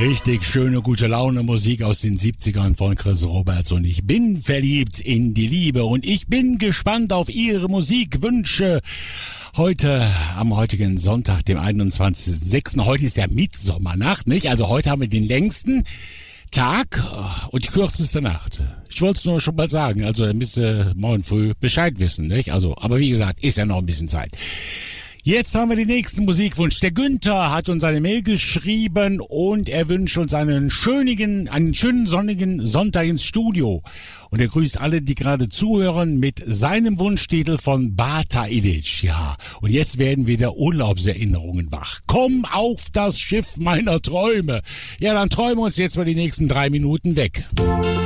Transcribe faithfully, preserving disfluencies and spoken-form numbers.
Richtig schöne, gute Laune Musik aus den siebzigern von Chris Roberts und ich bin verliebt in die Liebe und ich bin gespannt auf Ihre Musikwünsche. Heute, am heutigen Sonntag, dem einundzwanzigsten sechsten Heute ist ja Mitsommernacht, nicht? Also heute haben wir den längsten Tag und die kürzeste Nacht. Ich wollte es nur schon mal sagen, also ihr müsst äh, morgen früh Bescheid wissen, nicht? Also, aber wie gesagt, ist ja noch ein bisschen Zeit. Jetzt haben wir den nächsten Musikwunsch. Der Günther hat uns eine Mail geschrieben und er wünscht uns einen schönigen, einen schönen sonnigen Sonntag ins Studio. Und er grüßt alle, die gerade zuhören, mit seinem Wunschtitel von Bata Illich. Ja, und jetzt werden wieder Urlaubserinnerungen wach. Komm auf das Schiff meiner Träume. Ja, dann träumen wir uns jetzt mal die nächsten drei Minuten weg.